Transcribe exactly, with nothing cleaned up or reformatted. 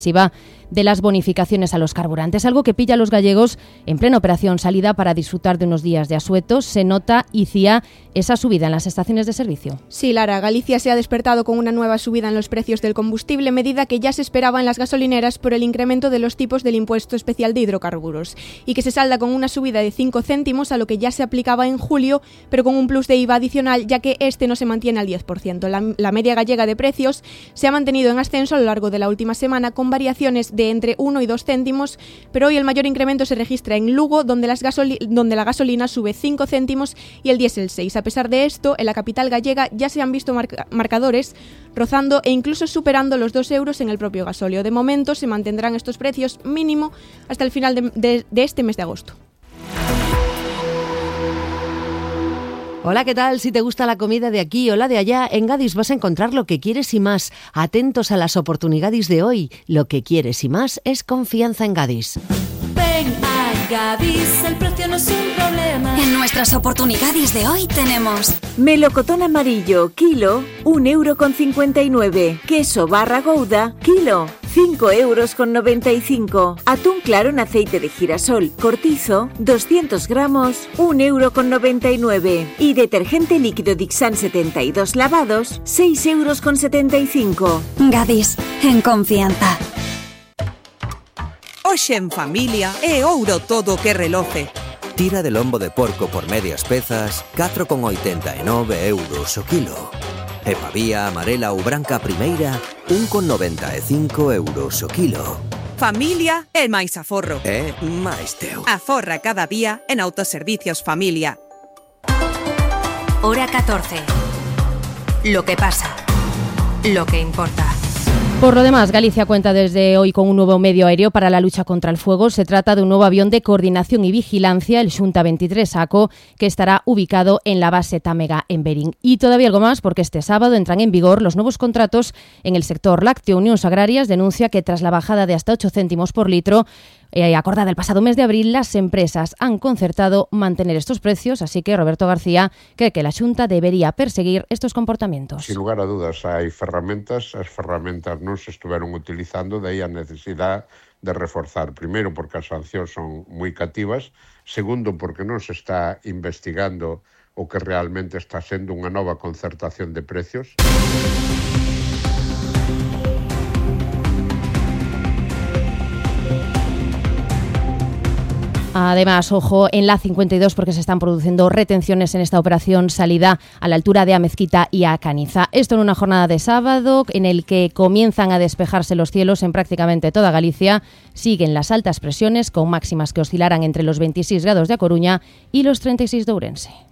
de las bonificaciones a los carburantes, algo que pilla a los gallegos en plena operación salida para disfrutar de unos días de asueto. Se nota, Icía, esa subida en las estaciones de servicio. Sí, Lara, Galicia se ha despertado con una nueva subida en los precios del combustible, medida que ya se esperaba en las gasolineras por el incremento de los tipos del impuesto especial de hidrocarburos, y que se salda con una subida de cinco céntimos a lo que ya se aplicaba en julio, pero con un plus de I V A adicional, ya que este no se mantiene al diez por ciento. La, la media gallega de precios se ha mantenido en ascenso a lo largo de la última semana, con variaciones de entre uno y dos céntimos, pero hoy el mayor incremento se registra en Lugo, donde, las gasoli- donde la gasolina sube cinco céntimos y el diésel seis. A pesar de esto, en la capital gallega ya se han visto marca- marcadores rozando e incluso superando los dos euros en el propio gasóleo. De momento se mantendrán estos precios mínimo hasta el final de, de, de este mes de agosto. Hola, ¿qué tal? Si te gusta la comida de aquí o la de allá, en Gadis vas a encontrar lo que quieres y más. Atentos a las oportunidades de hoy. Lo que quieres y más es confianza en Gadis. Ven a Gadis, el precio no es un problema. En nuestras oportunidades de hoy tenemos melocotón amarillo, kilo, un euro con cincuenta y nueve. Queso barra gouda, kilo, cinco euros con noventa y cinco. Atún claro en aceite de girasol, cortizo, doscientos gramos, un euro con noventa y nueve. Y detergente líquido Dixan setenta y dos lavados, seis euros con setenta y cinco. Gadis, en confianza. Hoxe en familia é ouro todo que reloce. Tira de lombo de porco por medias pezas, catro con oitenta e nove euros o kilo. E pavía amarela ou branca primeira, un con noventa e cinco euros o kilo. Familia é máis aforro. É máis teu. Aforra cada día en Autoservicios Familia. Hora catorce. Lo que pasa. Lo que importa. Por lo demás, Galicia cuenta desde hoy con un nuevo medio aéreo para la lucha contra el fuego. Se trata de un nuevo avión de coordinación y vigilancia, el Xunta veintitrés A C O, que estará ubicado en la base Támega en Berín. Y todavía algo más, porque este sábado entran en vigor los nuevos contratos en el sector lácteo. Unións Agrarias denuncia que tras la bajada de hasta ocho céntimos por litro, Eh, acordada el pasado mes de abril, las empresas han concertado mantener estos precios, así que Roberto García cree que la Xunta debería perseguir estos comportamientos. Sin lugar a dudas, hai ferramentas, as ferramentas non se estuveron utilizando, de aí a necesidade de reforzar. Primeiro, porque as sancións son moi cativas. Segundo, porque non se está investigando o que realmente está sendo unha nova concertación de precios. Además, ojo, en la cincuenta y dos, porque se están produciendo retenciones en esta operación salida a la altura de Amezquita y a Caniza. Esto en una jornada de sábado en el que comienzan a despejarse los cielos en prácticamente toda Galicia. Siguen las altas presiones con máximas que oscilarán entre los veintiséis grados de A Coruña y los treinta y seis de Ourense.